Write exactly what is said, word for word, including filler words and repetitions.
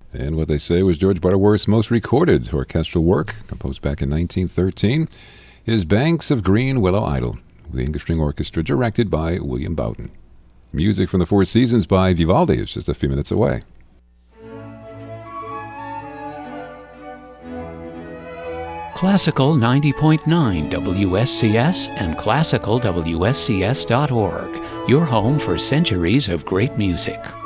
And what they say was George Butterworth's most recorded orchestral work, composed back in nineteen thirteen, is Banks of Green Willow Idle, with the English String Orchestra directed by William Boughton. Music from the Four Seasons by Vivaldi is just a few minutes away. Classical ninety point nine W S C S and classical W S C S dot org, your home for centuries of great music.